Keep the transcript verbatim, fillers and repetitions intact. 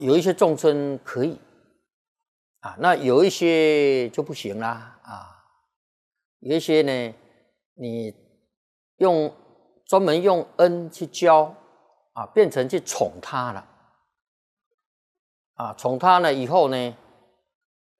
有一些众生可以啊，那有一些就不行啦啊。有一些呢，你用专门用恩去教啊，变成去宠他了啊，宠他了以后呢，